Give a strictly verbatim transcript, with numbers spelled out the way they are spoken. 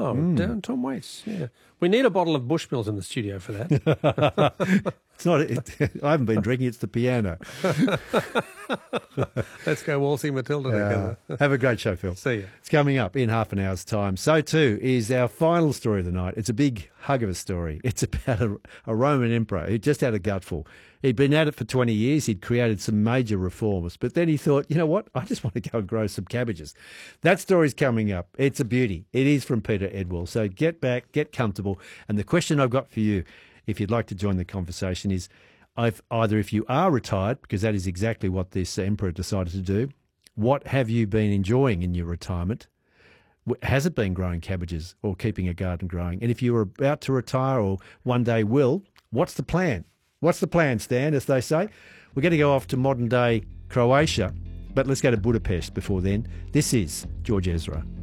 Oh, mm. down Tom Waits, yeah. We need a bottle of Bushmills in the studio for that. It's not. It, I haven't been drinking. It's the piano. Let's go waltzing Matilda uh, together. Have a great show, Phil. See you. It's coming up in half an hour's time. So too is our final story of the night. It's a big hug of a story. It's about a, a Roman emperor who just had a gutful. He'd been at it for twenty years. He'd created some major reforms. But then he thought, you know what? I just want to go and grow some cabbages. That story's coming up. It's a beauty. It is from Peter Edwell. So get back, get comfortable. And the question I've got for you, if you'd like to join the conversation, is I've, either if you are retired, because that is exactly what this emperor decided to do, what have you been enjoying in your retirement? Has it been growing cabbages or keeping a garden growing? And if you were about to retire or one day will, what's the plan? What's the plan, Stan, as they say? We're going to go off to modern-day Croatia, but let's go to Budapest before then. This is George Ezra.